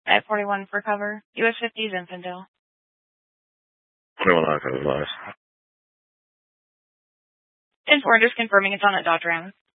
At 41 for cover. US 50s Infantile. 21 Echo, advice. 10-4, just confirming it's on at Dodge Ram.